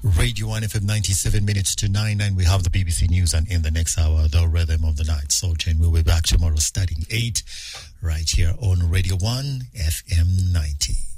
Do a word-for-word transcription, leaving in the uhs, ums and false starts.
Radio one F M ninety-seven minutes to nine, and we have the B B C News, and in the next hour, the Rhythm of the Night. So, Jen, we'll be back tomorrow starting eight, right here on Radio one F M ninety.